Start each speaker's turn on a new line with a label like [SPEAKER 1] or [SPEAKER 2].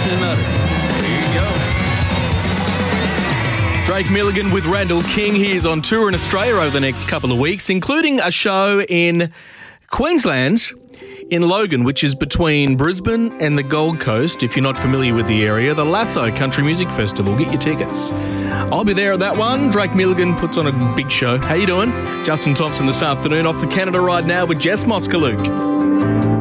[SPEAKER 1] and Nutter. Here you go.
[SPEAKER 2] Drake Milligan with Randall King. He is on tour in Australia over the next couple of weeks, including a show in Queensland, in Logan, which is between Brisbane and the Gold Coast. If you're not familiar with the area, the Lasso Country Music Festival. Get your tickets. I'll be there at that one. Drake Milligan puts on a big show. How you doing? Justin Thompson this afternoon. Off to Canada right now with Jess Moskaluk.